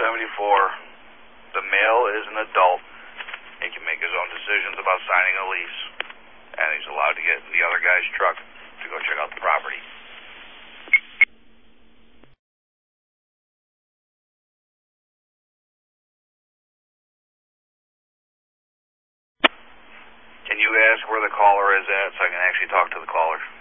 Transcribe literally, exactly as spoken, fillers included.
seventy-four. The male is an adult. He can make his own decisions about signing a lease. And he's allowed to get in the other guy's truck to go check out the property. Can you ask where the caller is at so I can actually talk to the caller?